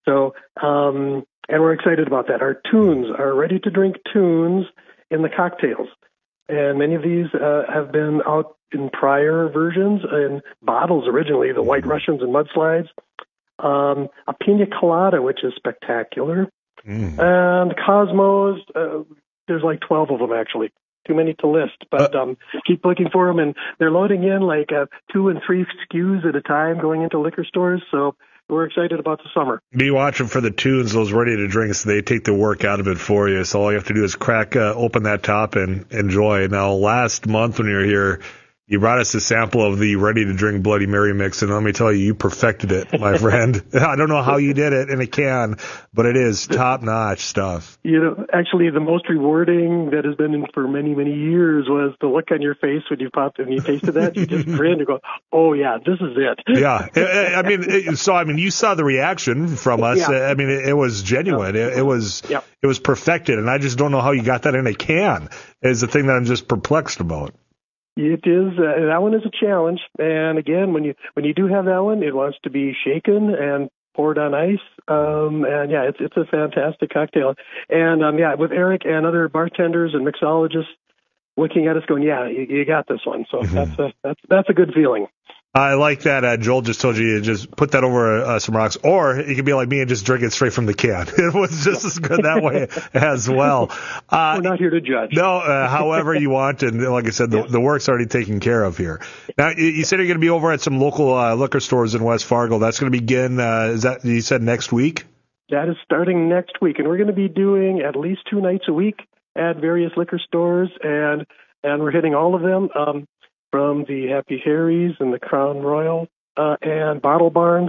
So, and we're excited about that. Our tunes are ready-to-drink tunes in the cocktails. And many of these have been out in prior versions, in bottles originally, the White Russians and Mudslides. A pina colada, which is spectacular. And Cosmos, there's like 12 of them, actually. Too many to list, but keep looking for them. And they're loading in like 2 and 3 SKUs at a time going into liquor stores. So we're excited about the summer. Be watching for the tunes, those ready to drinks. They take the work out of it for you. So all you have to do is crack open that top and enjoy. Now, last month when you were here, you brought us a sample of the ready-to-drink Bloody Mary mix, and let me tell you, you perfected it, my friend. I don't know how you did it in a can, but it is top-notch stuff. You know, actually, the most rewarding that has been in for many, many years was the look on your face when you popped and you tasted that. You just grinned and go, oh, yeah, this is it. Yeah. I mean, you saw the reaction from us. Yeah. I mean, it was genuine. It was perfected, and I just don't know how you got that in a can is the thing that I'm just perplexed about. It is. That one is a challenge, and again, when you do have that one, it wants to be shaken and poured on ice. And yeah, it's a fantastic cocktail. And with Eric and other bartenders and mixologists looking at us, going, "Yeah, you got this one." So that's a good feeling. I like that. Joel just told you to just put that over some rocks, or you could be like me and just drink it straight from the can. It was just as good that way as well. We're not here to judge. No, however you want, and like I said, the work's already taken care of here. Now, you said you're going to be over at some local liquor stores in West Fargo. That's going to begin, is that, you said next week? That is starting next week, and we're going to be doing at least 2 nights a week at various liquor stores, and we're hitting all of them. From the Happy Harry's and the Crown Royal and Bottle Barns.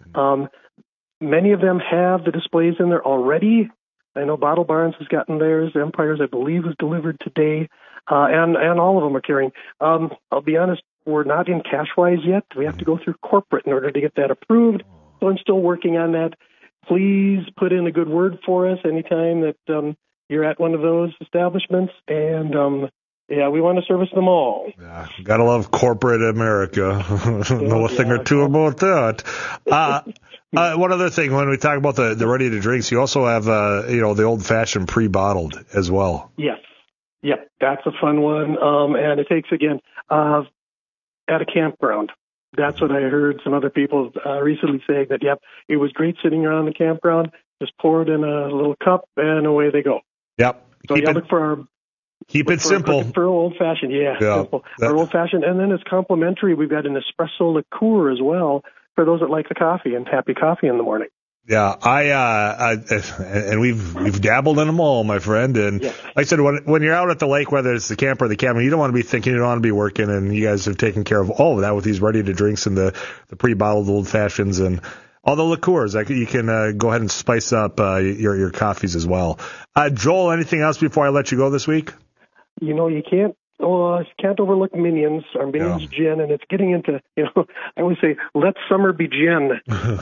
Many of them have the displays in there already. I know Bottle Barns has gotten theirs. Empire's, I believe, was delivered today. And all of them are carrying. I'll be honest, we're not in Cashwise yet. We have to go through corporate in order to get that approved. So I'm still working on that. Please put in a good word for us anytime that you're at one of those establishments. And yeah, we want to service them all. Yeah, gotta love corporate America. Know a thing or two about that. One other thing, when we talk about the ready to drinks, you also have the old fashioned pre-bottled as well. Yes, yep, that's a fun one. And it takes again at a campground. That's what I heard some other people recently saying that. Yep, it was great sitting around the campground. Just pour it in a little cup and away they go. Yep. So look for our. Keep it simple. For old-fashioned, simple. For old-fashioned, and then as complimentary, we've got an espresso liqueur as well for those that like the coffee and happy coffee in the morning. Yeah, and we've dabbled in them all, my friend. And like I said, when you're out at the lake, whether it's the camp or the cabin, you don't want to be thinking, you don't want to be working, and you guys have taken care of all of that with these ready-to-drinks and the pre-bottled old-fashions and all the liqueurs. You can go ahead and spice up your coffees as well. Joel, anything else before I let you go this week? You know, you can't overlook Minions, our Minions gin, and it's getting into, I always say, let summer be gin.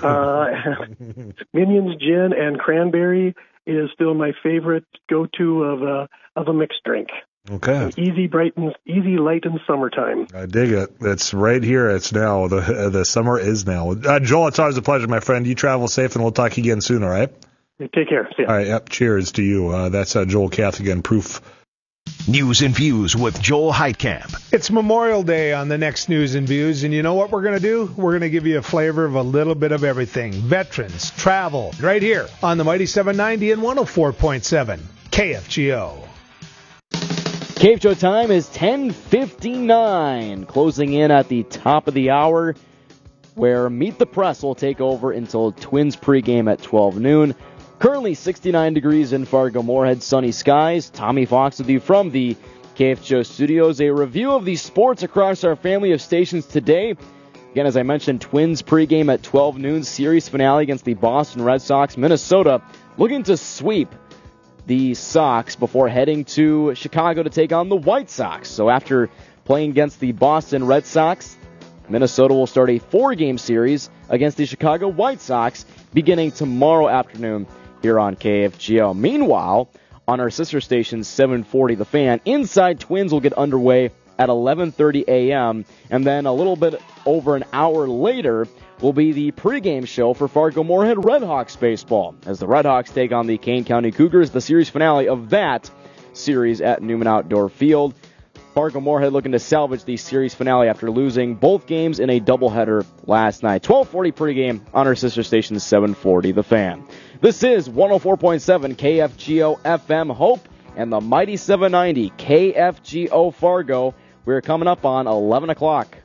Minions gin and cranberry is still my favorite go-to of a mixed drink. Okay. Easy, light in summertime. I dig it. It's right here. It's now. The summer is now. Joel, it's always a pleasure, my friend. You travel safe, and we'll talk again soon, all right? Take care. See ya. All right, yep. Cheers to you. That's Joel Kath again, Proof. News and Views with Joel Heitkamp. It's Memorial Day on the next News and Views, and you know what we're going to do? We're going to give you a flavor of a little bit of everything. Veterans, travel, right here on the Mighty 790 and 104.7 KFGO. KFGO time is 10:59, closing in at the top of the hour, where Meet the Press will take over until Twins pregame at 12 noon. Currently 69 degrees in Fargo-Moorhead, sunny skies. Tommy Fox with you from the KFGO studios. A review of the sports across our family of stations today. Again, as I mentioned, Twins pregame at 12 noon. Series finale against the Boston Red Sox. Minnesota looking to sweep the Sox before heading to Chicago to take on the White Sox. So after playing against the Boston Red Sox, Minnesota will start a 4-game series against the Chicago White Sox beginning tomorrow afternoon here on KFGO. Meanwhile, on our sister station 740 The Fan, Inside Twins will get underway at 11:30 a.m. And then a little bit over an hour later, will be the pregame show for Fargo-Moorhead Redhawks baseball, as the Redhawks take on the Kane County Cougars, the series finale of that series at Newman Outdoor Field. Fargo-Moorhead looking to salvage the series finale after losing both games in a doubleheader last night. 12:40 pregame on our sister station 740 The Fan. This is 104.7 KFGO FM Hope and the Mighty 790 KFGO Fargo. We're coming up on 11 o'clock.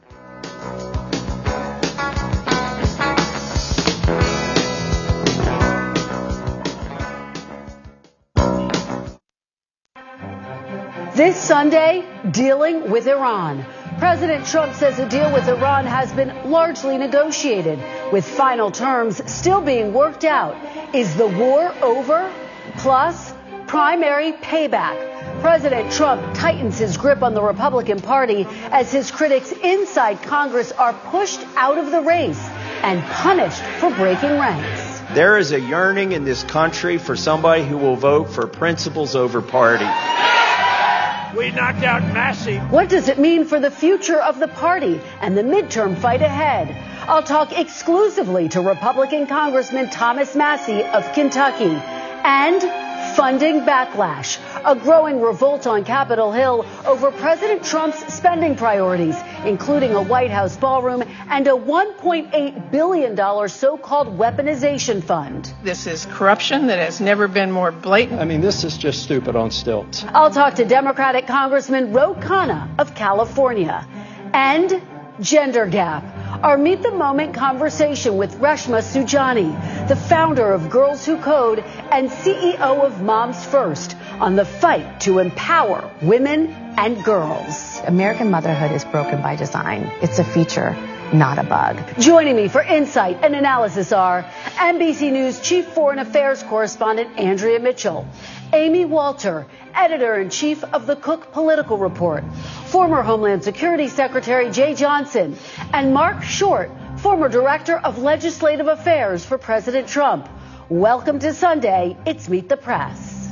This Sunday, dealing with Iran. President Trump says a deal with Iran has been largely negotiated, with final terms still being worked out. Is the war over? Plus, primary payback. President Trump tightens his grip on the Republican Party as his critics inside Congress are pushed out of the race and punished for breaking ranks. There is a yearning in this country for somebody who will vote for principles over party. We knocked out Massey. What does it mean for the future of the party and the midterm fight ahead? I'll talk exclusively to Republican Congressman Thomas Massey of Kentucky. And funding backlash, a growing revolt on Capitol Hill over President Trump's spending priorities, including a White House ballroom and a $1.8 billion so-called weaponization fund. This is corruption that has never been more blatant. I mean, this is just stupid on stilts. I'll talk to Democratic Congressman Ro Khanna of California. And gender gap. Our Meet the Moment conversation with Reshma Sujani, the founder of Girls Who Code and CEO of Moms First, on the fight to empower women and girls. American motherhood is broken by design. It's a feature, not a bug. Joining me for insight and analysis are NBC News Chief Foreign Affairs Correspondent Andrea Mitchell, Amy Walter, Editor-in-Chief of the Cook Political Report, former Homeland Security Secretary Jay Johnson, and Mark Short, former Director of Legislative Affairs for President Trump. Welcome to Sunday. It's Meet the Press.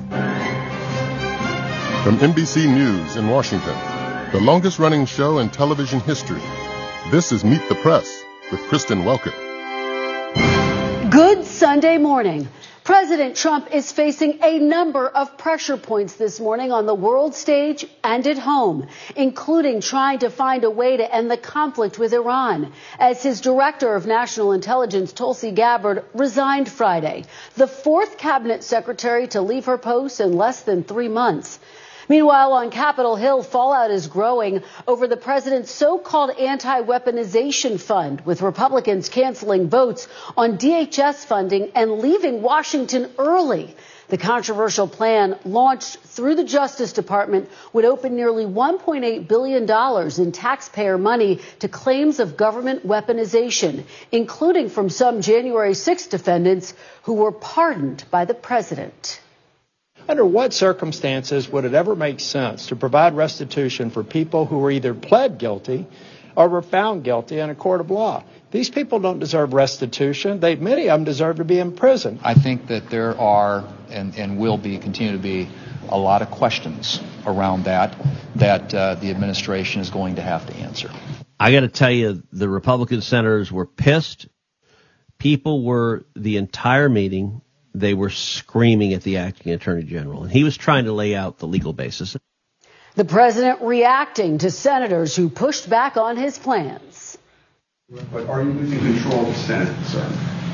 From NBC News in Washington, the longest-running show in television history, this is Meet the Press with Kristen Welker. Good Sunday morning. President Trump is facing a number of pressure points this morning on the world stage and at home, including trying to find a way to end the conflict with Iran, as his Director of National Intelligence, Tulsi Gabbard, resigned Friday, the fourth cabinet secretary to leave her post in less than 3 months. Meanwhile, on Capitol Hill, fallout is growing over the president's so-called anti-weaponization fund, with Republicans canceling votes on DHS funding and leaving Washington early. The controversial plan, launched through the Justice Department, would open nearly $1.8 billion in taxpayer money to claims of government weaponization, including from some January 6 defendants who were pardoned by the president. Under what circumstances would it ever make sense to provide restitution for people who were either pled guilty or were found guilty in a court of law? These people don't deserve restitution. Many of them deserve to be in prison. I think that there are and will be, continue to be, a lot of questions around that the administration is going to have to answer. I got to tell you, the Republican senators were pissed. People were, the entire meeting, they were screaming at the acting attorney general, and he was trying to lay out the legal basis. The president reacting to senators who pushed back on his plans. But are you losing control of the Senate, sir?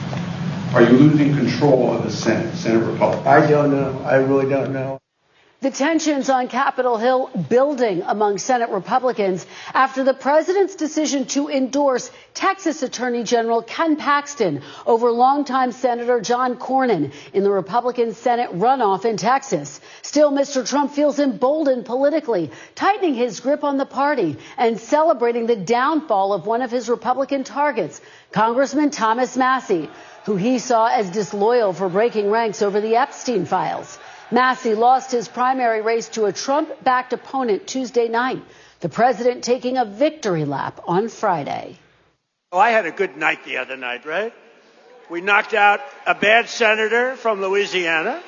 Are you losing control of the Senate Republicans? I don't know. I really don't know. The tensions on Capitol Hill building among Senate Republicans after the president's decision to endorse Texas Attorney General Ken Paxton over longtime Senator John Cornyn in the Republican Senate runoff in Texas. Still, Mr. Trump feels emboldened politically, tightening his grip on the party and celebrating the downfall of one of his Republican targets, Congressman Thomas Massey, who he saw as disloyal for breaking ranks over the Epstein files. Massey lost his primary race to a Trump-backed opponent Tuesday night, the president taking a victory lap on Friday. Oh, I had a good night the other night, right? We knocked out a bad senator from Louisiana.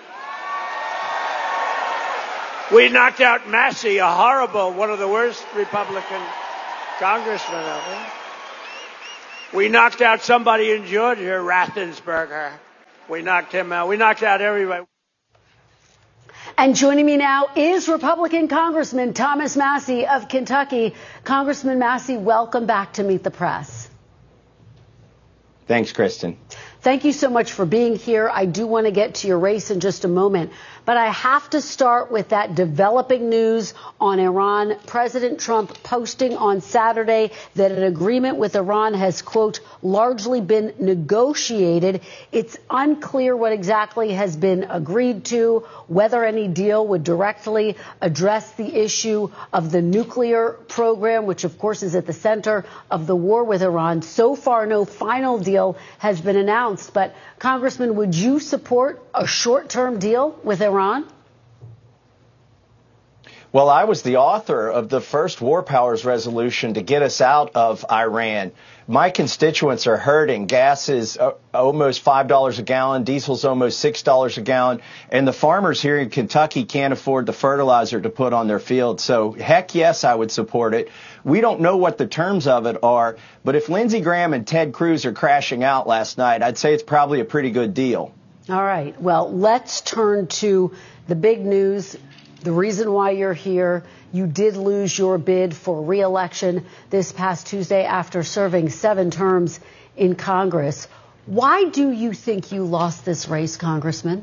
We knocked out Massey, a horrible, one of the worst Republican congressmen ever. We knocked out somebody in Georgia, Raffensperger. We knocked him out. We knocked out everybody. And joining me now is Republican Congressman Thomas Massie of Kentucky. Congressman Massie, welcome back to Meet the Press. Thanks, Kristen. Thank you so much for being here. I do want to get to your race in just a moment, but I have to start with that developing news on Iran. President Trump posting on Saturday that an agreement with Iran has, quote, largely been negotiated. It's unclear what exactly has been agreed to, whether any deal would directly address the issue of the nuclear program, which of course is at the center of the war with Iran. So far, no final deal has been announced. But, Congressman, would you support a short-term deal with Iran? Well, I was the author of the first War Powers resolution to get us out of Iran. My constituents are hurting. Gas is almost $5 a gallon. Diesel's almost $6 a gallon. And the farmers here in Kentucky can't afford the fertilizer to put on their fields. So, heck yes, I would support it. We don't know what the terms of it are, but if Lindsey Graham and Ted Cruz are crashing out last night, I'd say it's probably a pretty good deal. All right. Well, let's turn to the big news. The reason why you're here, you did lose your bid for re-election this past Tuesday after serving 7 terms in Congress. Why do you think you lost this race, Congressman?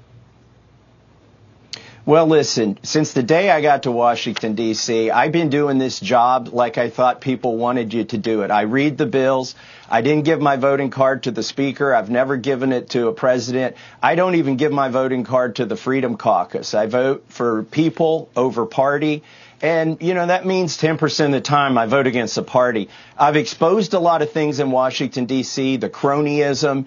Well, listen, since the day I got to Washington, D.C., I've been doing this job like I thought people wanted you to do it. I read the bills. I didn't give my voting card to the speaker. I've never given it to a president. I don't even give my voting card to the Freedom Caucus. I vote for people over party. And, you know, that means 10% of the time I vote against the party. I've exposed a lot of things in Washington, D.C., the cronyism.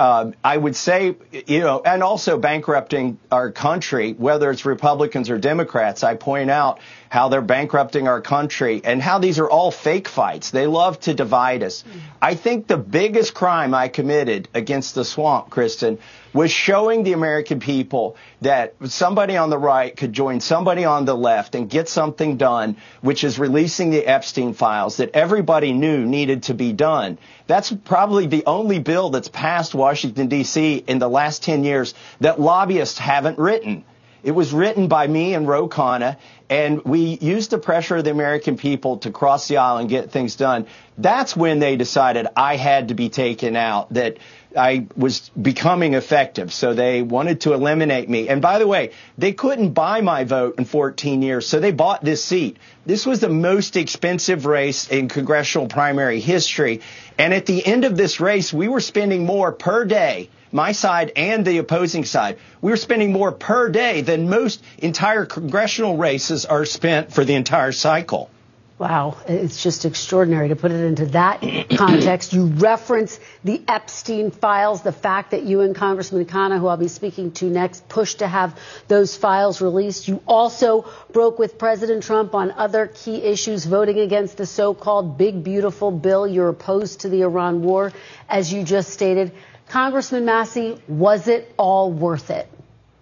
I would say, you know, and also bankrupting our country, whether it's Republicans or Democrats. I point out how they're bankrupting our country and how these are all fake fights. They love to divide us. I think the biggest crime I committed against the swamp, Kristen, was showing the American people that somebody on the right could join somebody on the left and get something done, which is releasing the Epstein files that everybody knew needed to be done. That's probably the only bill that's passed Washington, D.C. in the last 10 years that lobbyists haven't written. It was written by me and Ro Khanna, and we used the pressure of the American people to cross the aisle and get things done. That's when they decided I had to be taken out, that I was becoming effective. So they wanted to eliminate me. And by the way, they couldn't buy my vote in 14 years, so they bought this seat. This was the most expensive race in congressional primary history. And at the end of this race, we were spending more per day, my side and the opposing side. We were spending more per day than most entire congressional races are spent for the entire cycle. Wow, it's just extraordinary to put it into that context. You reference the Epstein files, the fact that you and Congressman Khanna, who I'll be speaking to next, pushed to have those files released. You also broke with President Trump on other key issues, voting against the so-called big, beautiful bill. You're opposed to the Iran war, as you just stated. Congressman Massie, was it all worth it?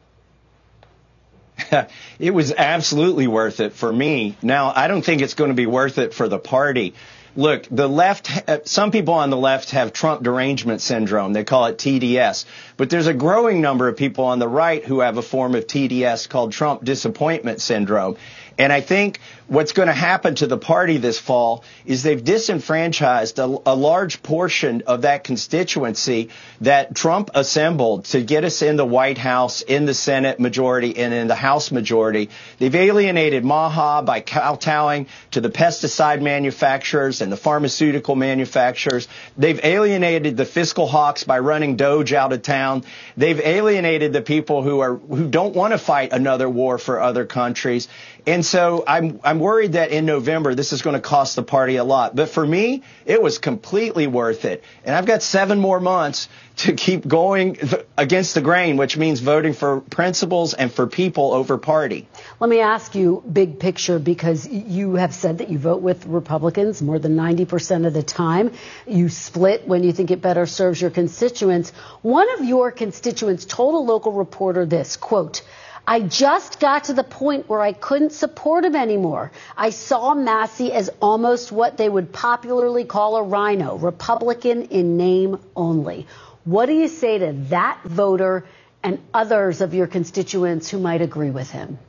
It was absolutely worth it for me. Now, I don't think it's going to be worth it for the party. Look, the left, some people on the left have Trump derangement syndrome. They call it TDS. But there's a growing number of people on the right who have a form of TDS called Trump disappointment syndrome. And I think what's going to happen to the party this fall is they've disenfranchised a large portion of that constituency that Trump assembled to get us in the White House, in the Senate majority, and in the House majority. They've alienated MAHA by kowtowing to the pesticide manufacturers and the pharmaceutical manufacturers. They've alienated the fiscal hawks by running Doge out of town. They've alienated the people who don't want to fight another war for other countries. And so I'm worried that in November this is going to cost the party a lot. But for me, it was completely worth it. And I've got 7 more months to keep going against the grain, which means voting for principles and for people over party. Let me ask you big picture, because you have said that you vote with Republicans more than 90% of the time. You split when you think it better serves your constituents. One of your constituents told a local reporter this, quote, I just got to the point where I couldn't support him anymore. I saw Massie as almost what they would popularly call a rhino, Republican in name only. What do you say to that voter and others of your constituents who might agree with him?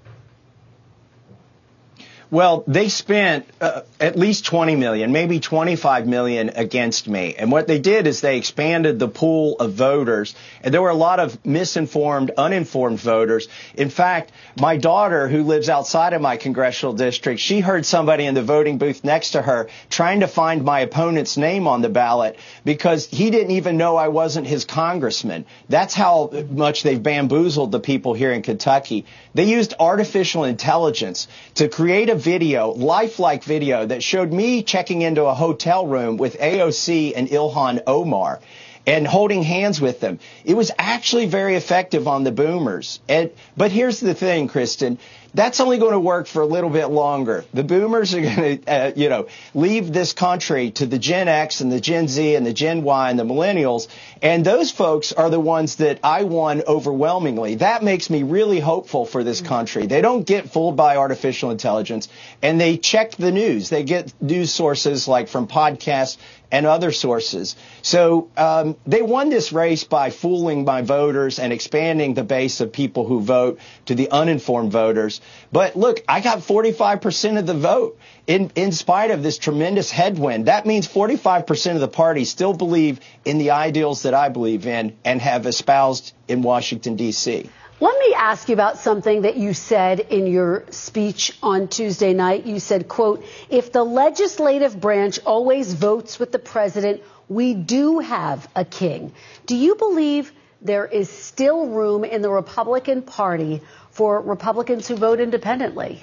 Well, they spent at least $20 million, maybe $25 million against me. And what they did is they expanded the pool of voters. And there were a lot of misinformed, uninformed voters. In fact, my daughter, who lives outside of my congressional district, she heard somebody in the voting booth next to her trying to find my opponent's name on the ballot because he didn't even know I wasn't his congressman. That's how much they've bamboozled the people here in Kentucky. They used artificial intelligence to create a video, lifelike video, that showed me checking into a hotel room with AOC and Ilhan Omar and holding hands with them. It was actually very effective on the boomers. But here's the thing, Kristen. That's only going to work for a little bit longer. The boomers are going to, leave this country to the Gen X and the Gen Z and the Gen Y and the millennials. And those folks are the ones that I won overwhelmingly. That makes me really hopeful for this country. They don't get fooled by artificial intelligence, and they check the news. They get news sources like from podcasts and other sources. So they won this race by fooling my voters and expanding the base of people who vote to the uninformed voters. But look, I got 45% of the vote in spite of this tremendous headwind. That means 45% of the party still believe in the ideals that I believe in and have espoused in Washington, D.C. Let me ask you about something that you said in your speech on Tuesday night. You said, quote, if the legislative branch always votes with the president, we do have a king. Do you believe there is still room in the Republican Party for Republicans who vote independently?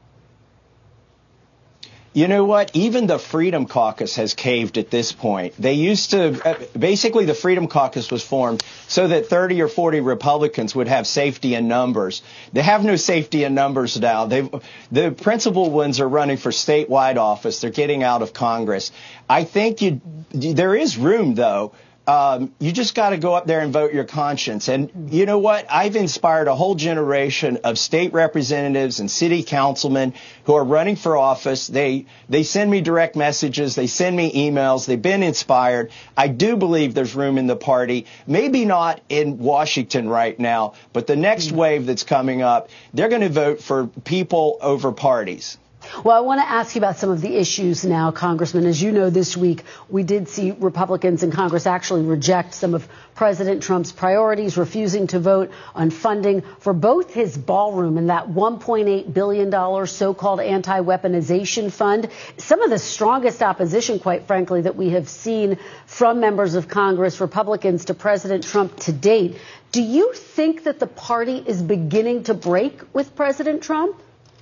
You know what? Even the Freedom Caucus has caved at this point. They used to basically the Freedom Caucus was formed so that 30 or 40 Republicans would have safety in numbers. They have no safety in numbers now. The principal ones are running for statewide office. They're getting out of Congress. I think there is room, though. You just got to go up there and vote your conscience. And you know what? I've inspired a whole generation of state representatives and city councilmen who are running for office. They send me direct messages. They send me emails. They've been inspired. I do believe there's room in the party. Maybe not in Washington right now, but the next wave that's coming up, they're going to vote for people over parties. Well, I want to ask you about some of the issues now, Congressman. As you know, this week we did see Republicans in Congress actually reject some of President Trump's priorities, refusing to vote on funding for both his ballroom and that $1.8 billion so-called anti-weaponization fund. Some of the strongest opposition, quite frankly, that we have seen from members of Congress, Republicans, to President Trump to date. Do you think that the party is beginning to break with President Trump?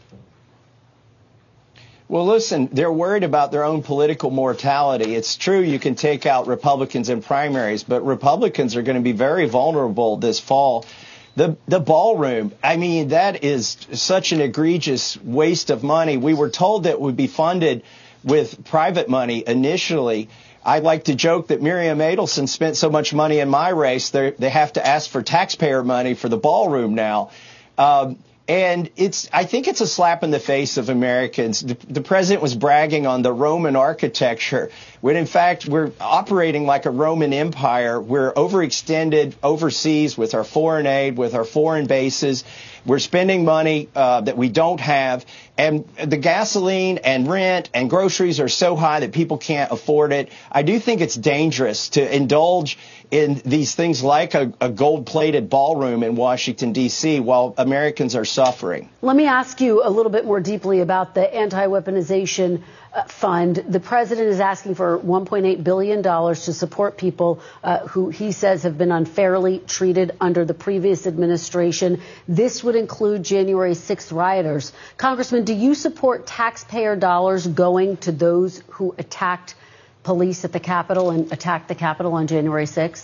Well, listen, they're worried about their own political mortality. It's true you can take out Republicans in primaries, but Republicans are going to be very vulnerable this fall. The ballroom, I mean, that is such an egregious waste of money. We were told that it would be funded with private money initially. I like to joke that Miriam Adelson spent so much money in my race, they have to ask for taxpayer money for the ballroom now. And I think it's a slap in the face of Americans. The president was bragging on the Roman architecture, when in fact we're operating like a Roman empire. We're overextended overseas with our foreign aid, with our foreign bases. We're spending money that we don't have. And the gasoline and rent and groceries are so high that people can't afford it. I do think it's dangerous to indulge in these things like a gold-plated ballroom in Washington, D.C., while Americans are suffering. Let me ask you a little bit more deeply about the anti-weaponization fund. The president is asking for $1.8 billion to support people who he says have been unfairly treated under the previous administration. This would include January 6th rioters. Congressman, do you support taxpayer dollars going to those who attacked police at the Capitol and attacked the Capitol on January 6th?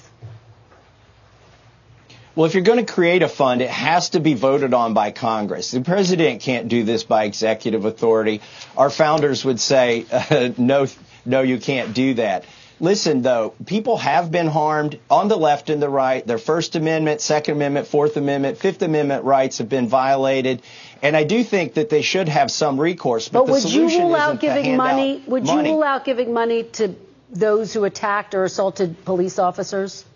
Well, if you're going to create a fund, it has to be voted on by Congress. The president can't do this by executive authority. Our founders would say, no, you can't do that. Listen, though, people have been harmed on the left and the right. Their First Amendment, Second Amendment, Fourth Amendment, Fifth Amendment rights have been violated. And I do think that they should have some recourse. But would you rule out giving money? Would you rule out giving money to those who attacked or assaulted police officers?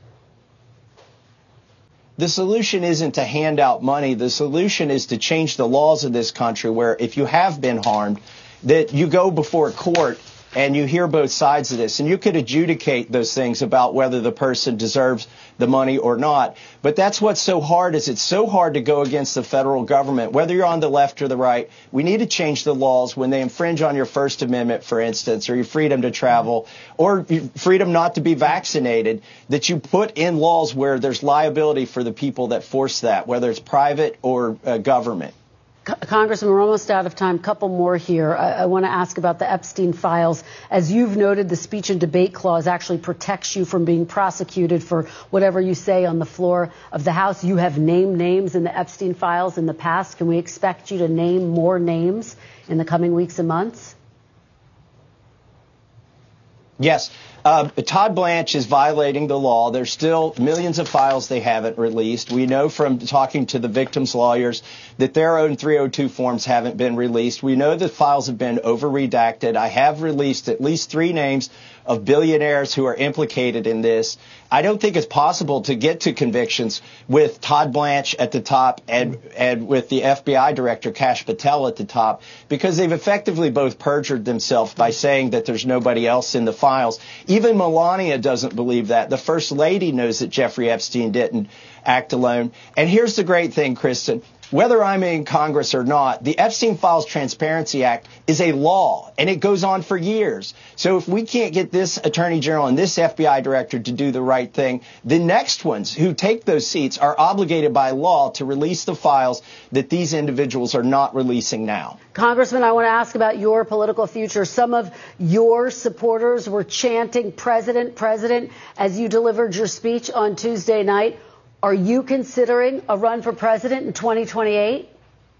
The solution isn't to hand out money. The solution is to change the laws of this country where if you have been harmed, that you go before a court and you hear both sides of this, and you could adjudicate those things about whether the person deserves the money or not. But that's what's so hard, is it's so hard to go against the federal government, whether you're on the left or the right. We need to change the laws when they infringe on your First Amendment, for instance, or your freedom to travel, or your freedom not to be vaccinated, that you put in laws where there's liability for the people that force that, whether it's private or government. Congressman, we're almost out of time. Couple more here. I want to ask about the Epstein files. As you've noted, the speech and debate clause actually protects you from being prosecuted for whatever you say on the floor of the House. You have named names in the Epstein files in the past. Can we expect you to name more names in the coming weeks and months? Yes. Todd Blanche is violating the law. There's still millions of files they haven't released. We know from talking to the victims' lawyers that their own 302 forms haven't been released. We know the files have been over-redacted. I have released at least 3 names of billionaires who are implicated in this. I don't think it's possible to get to convictions with Todd Blanche at the top and with the FBI director, Kash Patel, at the top, because they've effectively both perjured themselves by saying that there's nobody else in the files. Even Melania doesn't believe that. The First Lady knows that Jeffrey Epstein didn't act alone. And here's the great thing, Kristen. Whether I'm in Congress or not, the Epstein Files Transparency Act is a law, and it goes on for years. So if we can't get this Attorney General and this FBI director to do the right thing, the next ones who take those seats are obligated by law to release the files that these individuals are not releasing now. Congressman, I want to ask about your political future. Some of your supporters were chanting "President, President" as you delivered your speech on Tuesday night. Are you considering a run for president in 2028?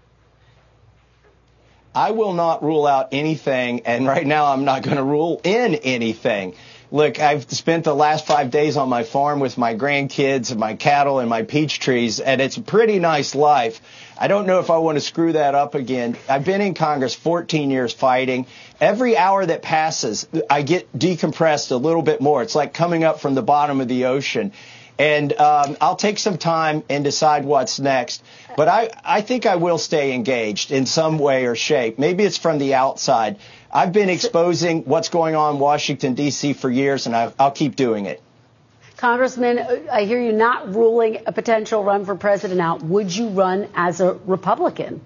I will not rule out anything, and right now I'm not going to rule in anything. Look, I've spent the last 5 days on my farm with my grandkids and my cattle and my peach trees, and it's a pretty nice life. I don't know if I want to screw that up again. I've been in Congress 14 years fighting. Every hour that passes, I get decompressed a little bit more. It's like coming up from the bottom of the ocean. And I'll take some time and decide what's next. But I think I will stay engaged in some way or shape. Maybe it's from the outside. I've been exposing what's going on in Washington, D.C. for years, and I'll keep doing it. Congressman, I hear you not ruling a potential run for president out. Would you run as a Republican?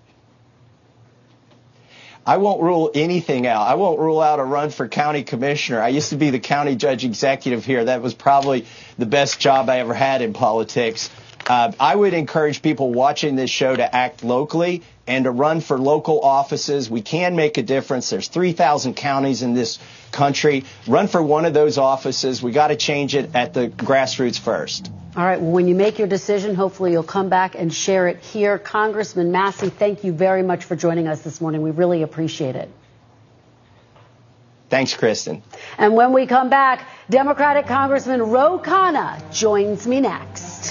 I won't rule anything out. I won't rule out a run for county commissioner. I used to be the county judge executive here. That was probably the best job I ever had in politics. I would encourage people watching this show to act locally and to run for local offices. We can make a difference. There's 3,000 counties in this country. Run for one of those offices. We got to change it at the grassroots first. All right. Well, when you make your decision, hopefully you'll come back and share it here. Congressman Massey, thank you very much for joining us this morning. We really appreciate it. Thanks, Kristen. And when we come back, Democratic Congressman Ro Khanna joins me next.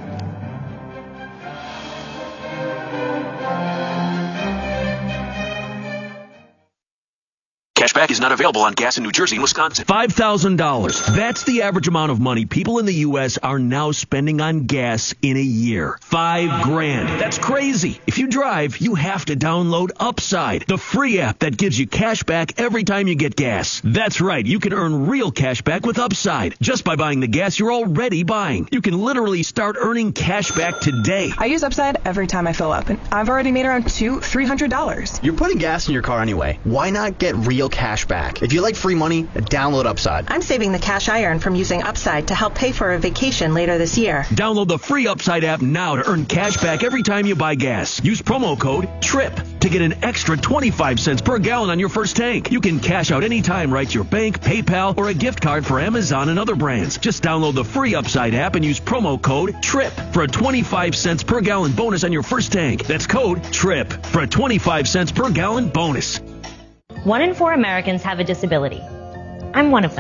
Cashback is not available on gas in New Jersey and Wisconsin. $5,000. That's the average amount of money people in the U.S. are now spending on gas in a year. $5,000. That's crazy. If you drive, you have to download Upside, the free app that gives you cash back every time you get gas. That's right. You can earn real cash back with Upside just by buying the gas you're already buying. You can literally start earning cash back today. I use Upside every time I fill up, and I've already made around $300. You're putting gas in your car anyway. Why not get real cash back? If you like free money, download Upside. I'm saving the cash I earn from using Upside to help pay for a vacation later this year. Download the free Upside app now to earn cash back every time you buy gas. Use promo code TRIP to get an extra 25 cents per gallon on your first tank. You can cash out anytime right to your bank, PayPal, or a gift card for Amazon and other brands. Just download the free Upside app and use promo code TRIP for a 25 cents per gallon bonus on your first tank. That's code TRIP for a 25 cents per gallon bonus. 1 in 4 Americans have a disability. I'm one of them.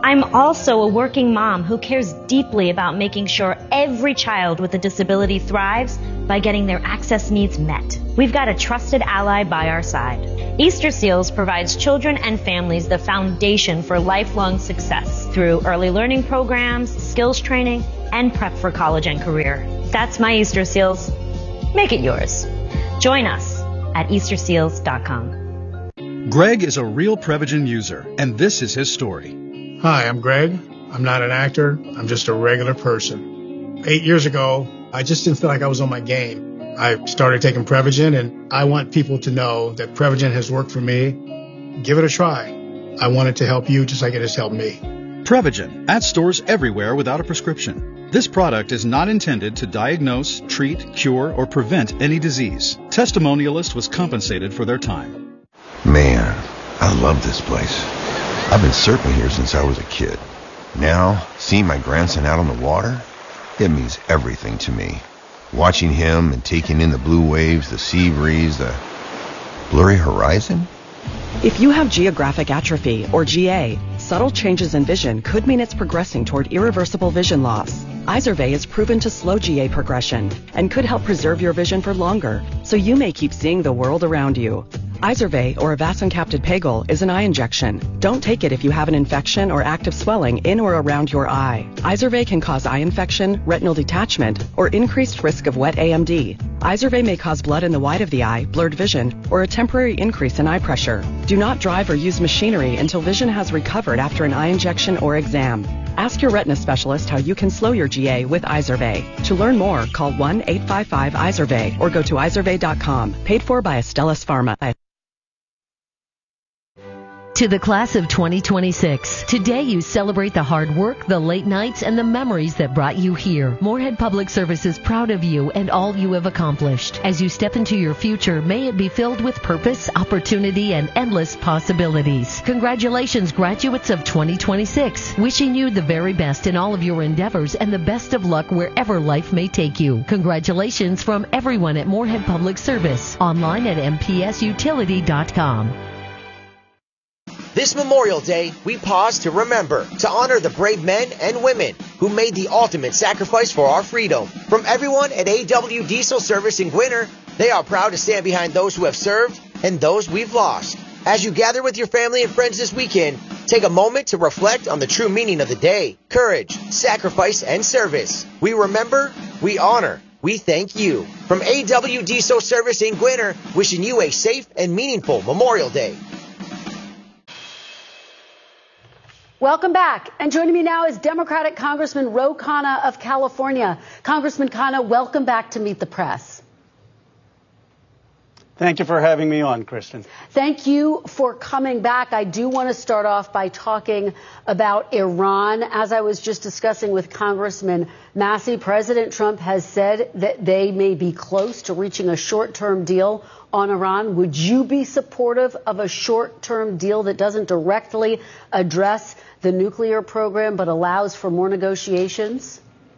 I'm also a working mom who cares deeply about making sure every child with a disability thrives by getting their access needs met. We've got a trusted ally by our side. Easter Seals provides children and families the foundation for lifelong success through early learning programs, skills training, and prep for college and career. That's my Easter Seals. Make it yours. Join us at easterseals.com. Greg is a real Prevagen user, and this is his story. Hi, I'm Greg. I'm not an actor. I'm just a regular person. 8 years ago, I just didn't feel like I was on my game. I started taking Prevagen, and I want people to know that Prevagen has worked for me. Give it a try. I want it to help you just like it has helped me. Prevagen, at stores everywhere without a prescription. This product is not intended to diagnose, treat, cure, or prevent any disease. Testimonialist was compensated for their time. Man, I love this place. I've been surfing here since I was a kid. Now, seeing my grandson out on the water, it means everything to me. Watching him and taking in the blue waves, the sea breeze, the blurry horizon. If you have geographic atrophy, or GA, subtle changes in vision could mean it's progressing toward irreversible vision loss. Izervay is proven to slow GA progression and could help preserve your vision for longer, so you may keep seeing the world around you. Izervay, or avacincaptad pegol, is an eye injection. Don't take it if you have an infection or active swelling in or around your eye. Izervay can cause eye infection, retinal detachment, or increased risk of wet AMD. Izervay may cause blood in the white of the eye, blurred vision, or a temporary increase in eye pressure. Do not drive or use machinery until vision has recovered after an eye injection or exam. Ask your retina specialist how you can slow your GA with Izervay. To learn more, call 1-855-IZERVAY or go to izervay.com. Paid for by Astellas Pharma. To the class of 2026, today you celebrate the hard work, the late nights, and the memories that brought you here. Moorhead Public Service is proud of you and all you have accomplished. As you step into your future, may it be filled with purpose, opportunity, and endless possibilities. Congratulations, graduates of 2026. Wishing you the very best in all of your endeavors and the best of luck wherever life may take you. Congratulations from everyone at Moorhead Public Service. Online at mpsutility.com. This Memorial Day, we pause to remember, to honor the brave men and women who made the ultimate sacrifice for our freedom. From everyone at AW Diesel Service in Gwinner, they are proud to stand behind those who have served and those we've lost. As you gather with your family and friends this weekend, take a moment to reflect on the true meaning of the day: courage, sacrifice, and service. We remember, we honor, we thank you. From AW Diesel Service in Gwinner, wishing you a safe and meaningful Memorial Day. Welcome back. And joining me now is Democratic Congressman Ro Khanna of California. Congressman Khanna, welcome back to Meet the Press. Thank you for having me on, Kristen. Thank you for coming back. I do want to start off by talking about Iran. As I was just discussing with Congressman Massey, President Trump has said that they may be close to reaching a short-term deal on Iran. Would you be supportive of a short-term deal that doesn't directly address the nuclear program but allows for more negotiations?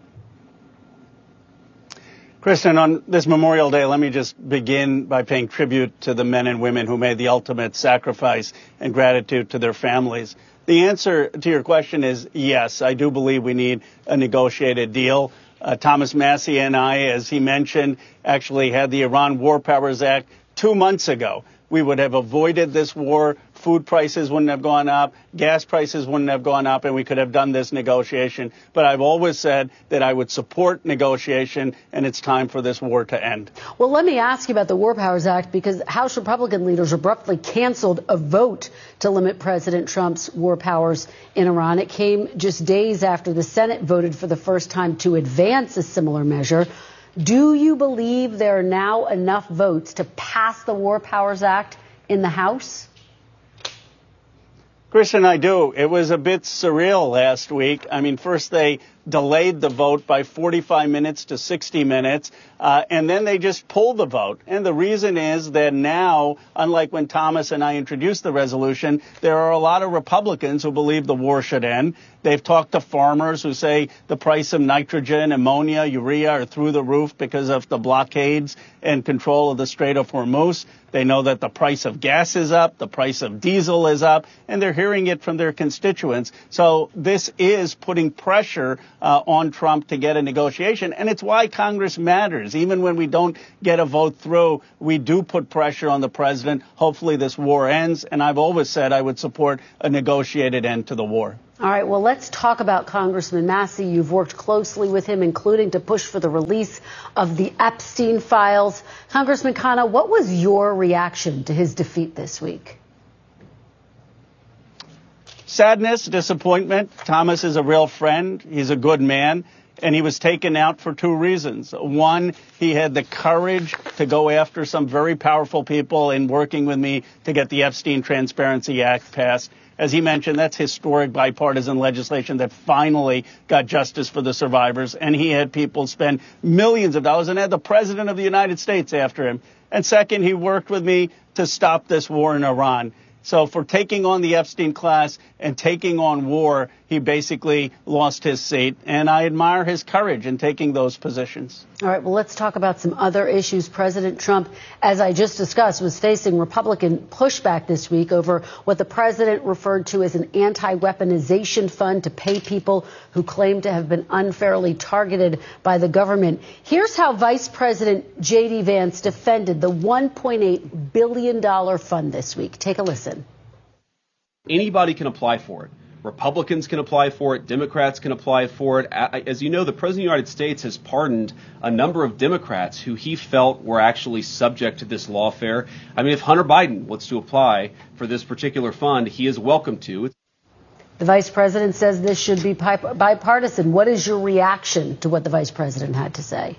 Kristen, on this Memorial Day, let me just begin by paying tribute to the men and women who made the ultimate sacrifice and gratitude to their families. The answer to your question is yes, I do believe we need a negotiated deal. Thomas Massey and I, as he mentioned, actually had the Iran War Powers Act 2 months ago. We would have avoided this war. Food prices wouldn't have gone up. Gas prices wouldn't have gone up, and we could have done this negotiation. But I've always said that I would support negotiation, and it's time for this war to end. Well, let me ask you about the War Powers Act, because House Republican leaders abruptly canceled a vote to limit President Trump's war powers in Iran. It came just days after the Senate voted for the first time to advance a similar measure. Do you believe there are now enough votes to pass the War Powers Act in the House? Kristen, I do. It was a bit surreal last week. I mean, first they delayed the vote by 45 minutes to 60 minutes, and then they just pulled the vote. And the reason is that now, unlike when Thomas and I introduced the resolution, there are a lot of Republicans who believe the war should end. They've talked to farmers who say the price of nitrogen, ammonia, urea are through the roof because of the blockades and control of the Strait of Hormuz. They know that the price of gas is up, the price of diesel is up, and they're hearing it from their constituents. So this is putting pressure on Trump to get a negotiation, and it's why Congress matters. Even when we don't get a vote through, we do put pressure on the president. Hopefully this war ends, and I've always said I would support a negotiated end to the war. All right, well, let's talk about Congressman Massey. You've worked closely with him, including to push for the release of the Epstein files. Congressman Khanna, what was your reaction to his defeat this week? Sadness, disappointment. Thomas is a real friend. He's a good man. And he was taken out for two reasons. One, he had the courage to go after some very powerful people in working with me to get the Epstein Transparency Act passed. As he mentioned, that's historic bipartisan legislation that finally got justice for the survivors. And he had people spend millions of dollars and had the president of the United States after him. And second, he worked with me to stop this war in Iran. So for taking on the Epstein class and taking on war, he basically lost his seat. And I admire his courage in taking those positions. All right, well, let's talk about some other issues. President Trump, as I just discussed, was facing Republican pushback this week over what the president referred to as an anti-weaponization fund to pay people who claim to have been unfairly targeted by the government. Here's how Vice President J.D. Vance defended the $1.8 billion fund this week. Take a listen. Anybody can apply for it. Republicans can apply for it. Democrats can apply for it. As you know, the President of the United States has pardoned a number of Democrats who he felt were actually subject to this lawfare. I mean, if Hunter Biden wants to apply for this particular fund, he is welcome to. The vice president says this should be bipartisan. What is your reaction to what the vice president had to say?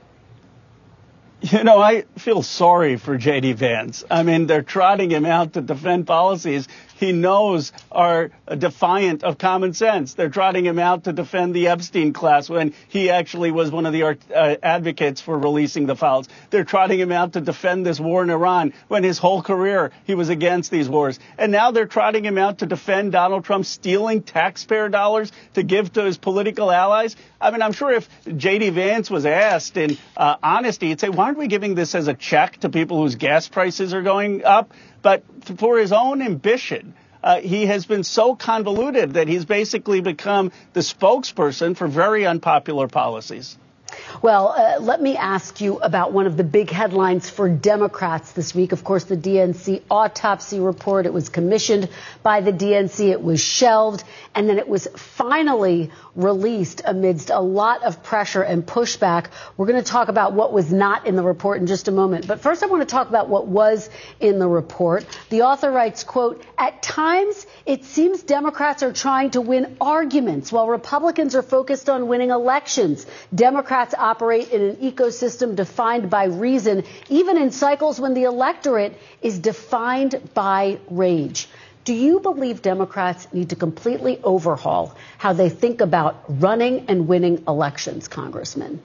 You know, I feel sorry for J.D. Vance. I mean, they're trotting him out to defend policies he knows are defiant of common sense. They're trotting him out to defend the Epstein class when he actually was one of the advocates for releasing the files. They're trotting him out to defend this war in Iran when his whole career he was against these wars. And now they're trotting him out to defend Donald Trump stealing taxpayer dollars to give to his political allies. I mean, I'm sure if J.D. Vance was asked in honesty, he'd say, why aren't we giving this as a check to people whose gas prices are going up? But for his own ambition, he has been so convoluted that he's basically become the spokesperson for very unpopular policies. Well, let me ask you about one of the big headlines for Democrats this week. Of course, the DNC autopsy report. It was commissioned by the DNC. It was shelved, and then it was finally released amidst a lot of pressure and pushback. We're going to talk about what was not in the report in just a moment. But first, I want to talk about what was in the report. The author writes, quote, "At times, it seems Democrats are trying to win arguments while Republicans are focused on winning elections. Democrats operate in an ecosystem defined by reason, even in cycles when the electorate is defined by rage." Do you believe Democrats need to completely overhaul how they think about running and winning elections, Congressman?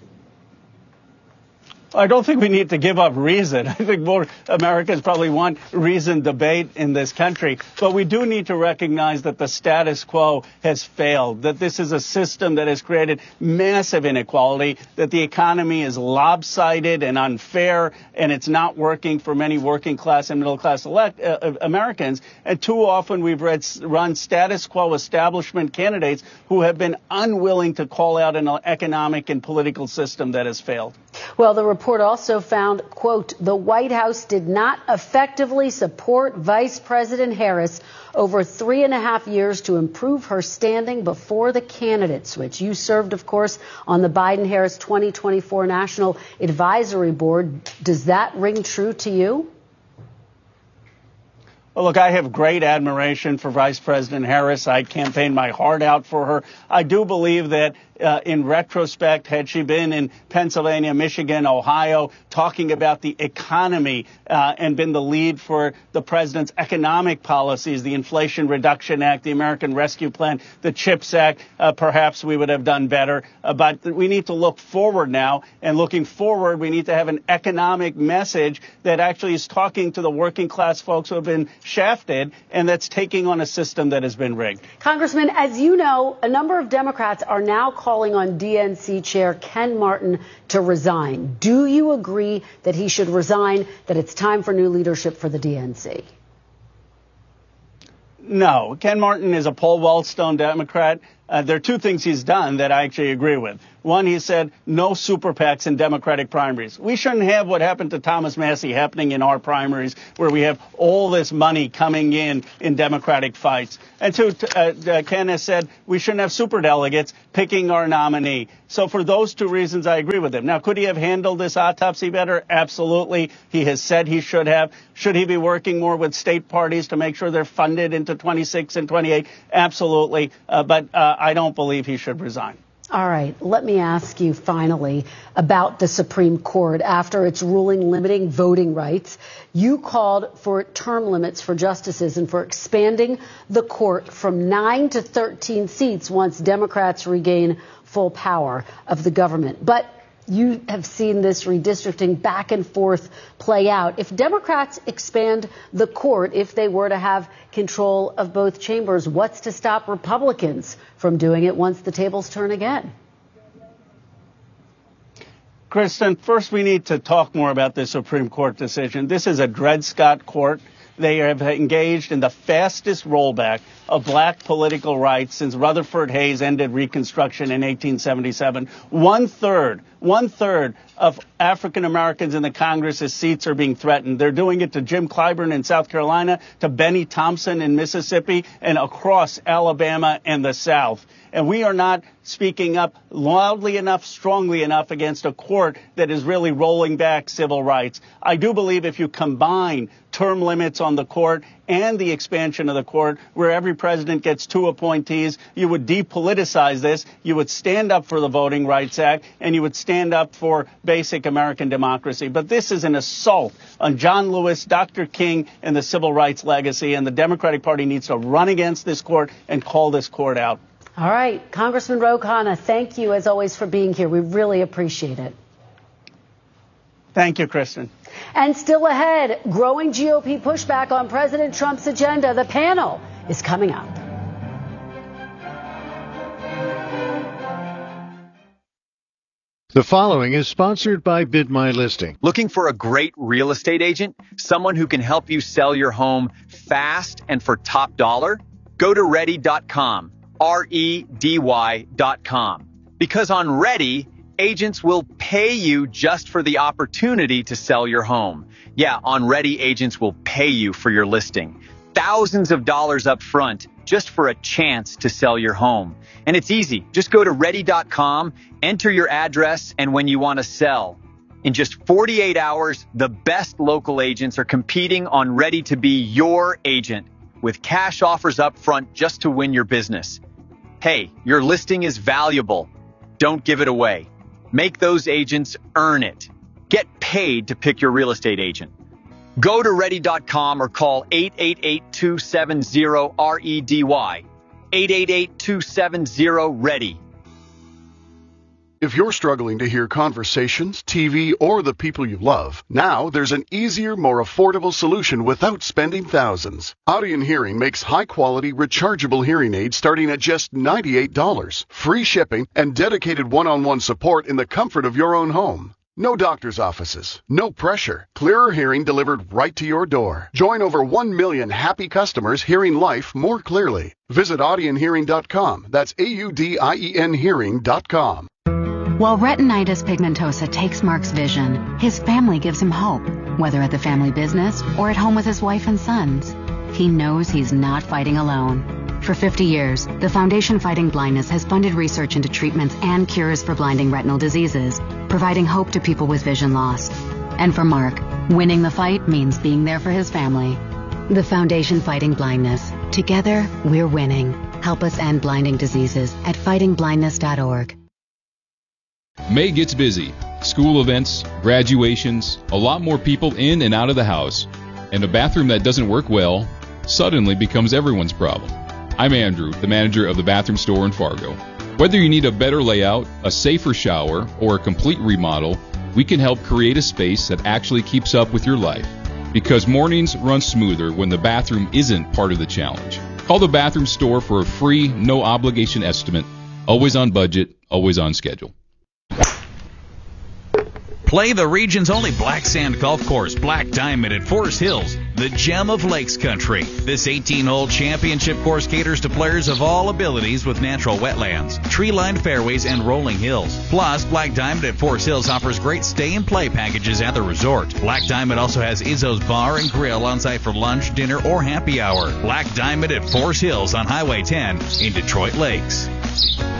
I don't think we need to give up reason. I think more Americans probably want reasoned debate in this country. But we do need to recognize that the status quo has failed, that this is a system that has created massive inequality, that the economy is lopsided and unfair, and it's not working for many working class and middle class Americans. And too often we've run status quo establishment candidates who have been unwilling to call out an economic and political system that has failed. Well, the report also found, quote, the White House did not effectively support Vice President Harris over 3.5 years to improve her standing before the candidate switch. You served, of course, on the Biden-Harris 2024 National Advisory Board. Does that ring true to you? Well, look, I have great admiration for Vice President Harris. I campaigned my heart out for her. I do believe that in retrospect, had she been in Pennsylvania, Michigan, Ohio, talking about the economy and been the lead for the president's economic policies, the Inflation Reduction Act, the American Rescue Plan, the CHIPS Act, perhaps we would have done better. But we need to look forward now. And looking forward, we need to have an economic message that actually is talking to the working class folks who have been shafted and that's taking on a system that has been rigged. Congressman, as you know, a number of Democrats are now calling calling on DNC Chair Ken Martin to resign. Do you agree that he should resign, that it's time for new leadership for the DNC? No. Ken Martin is a Paul Wellstone Democrat. There are two things he's done that I actually agree with. One, he said no super PACs in Democratic primaries. We shouldn't have what happened to Thomas Massie happening in our primaries, where we have all this money coming in Democratic fights. And two, Ken has said we shouldn't have superdelegates picking our nominee. So for those two reasons, I agree with him. Now, could he have handled this autopsy better? Absolutely. He has said he should have. Should he be working more with state parties to make sure they're funded into 26 and 28? Absolutely. But I don't believe he should resign. All right. Let me ask you finally about the Supreme Court. After its ruling limiting voting rights, you called for term limits for justices and for expanding the court from 9 to 13 seats once Democrats regain full power of the government. But you have seen this redistricting back and forth play out. If Democrats expand the court, if they were to have control of both chambers, what's to stop Republicans from doing it once the tables turn again? Kristen, first we need to talk more about this Supreme Court decision. This is a Dred Scott court. They have engaged in the fastest rollback of black political rights since Rutherford Hayes ended Reconstruction in 1877. One third of African Americans in the Congress's seats are being threatened. They're doing it to Jim Clyburn in South Carolina, to Benny Thompson in Mississippi, and across Alabama and the South. And we are not speaking up loudly enough, strongly enough against a court that is really rolling back civil rights. I do believe if you combine term limits on the court and the expansion of the court, where every president gets 2 appointees, you would depoliticize this, you would stand up for the Voting Rights Act, and you would stand up for basic American democracy. But this is an assault on John Lewis, Dr. King, and the civil rights legacy, and the Democratic Party needs to run against this court and call this court out. All right. Congressman Ro Khanna, thank you, as always, for being here. We really appreciate it. Thank you, Kristen. And still ahead, growing GOP pushback on President Trump's agenda. The panel is coming up. The following is sponsored by Bid My Listing. Looking for a great real estate agent? Someone who can help you sell your home fast and for top dollar? Go to Ready.com, REDY.com. Because on Ready, agents will pay you just for the opportunity to sell your home. Yeah, on Ready, agents will pay you for your listing. Thousands of dollars up front just for a chance to sell your home. And it's easy. Just go to Ready.com, enter your address, and when you want to sell. In just 48 hours, the best local agents are competing on Ready to be your agent with cash offers up front just to win your business. Hey, your listing is valuable. Don't give it away. Make those agents earn it. Get paid to pick your real estate agent. Go to Ready.com or call 888-270-REDY. 888-270-READY. If you're struggling to hear conversations, TV, or the people you love, now there's an easier, more affordable solution without spending thousands. Audien Hearing makes high-quality, rechargeable hearing aids starting at just $98, free shipping, and dedicated one-on-one support in the comfort of your own home. No doctor's offices, no pressure, clearer hearing delivered right to your door. Join over 1 million happy customers hearing life more clearly. Visit AudienHearing.com. That's AUDIEN Hearing.com. While retinitis pigmentosa takes Mark's vision, his family gives him hope, whether at the family business or at home with his wife and sons. He knows he's not fighting alone. For 50 years, the Foundation Fighting Blindness has funded research into treatments and cures for blinding retinal diseases, providing hope to people with vision loss. And for Mark, winning the fight means being there for his family. The Foundation Fighting Blindness. Together, we're winning. Help us end blinding diseases at fightingblindness.org. May gets busy. School events, graduations, a lot more people in and out of the house. And a bathroom that doesn't work well suddenly becomes everyone's problem. I'm Andrew, the manager of the bathroom store in Fargo. Whether you need a better layout, a safer shower, or a complete remodel, we can help create a space that actually keeps up with your life. Because mornings run smoother when the bathroom isn't part of the challenge. Call the bathroom store for a free, no-obligation estimate, always on budget, always on schedule. Play the region's only black sand golf course, Black Diamond at Forest Hills, the gem of Lakes Country. This 18-hole championship course caters to players of all abilities with natural wetlands, tree-lined fairways, and rolling hills. Plus, Black Diamond at Forest Hills offers great stay-and-play packages at the resort. Black Diamond also has Izzo's Bar and Grill on site for lunch, dinner, or happy hour. Black Diamond at Forest Hills on Highway 10 in Detroit Lakes.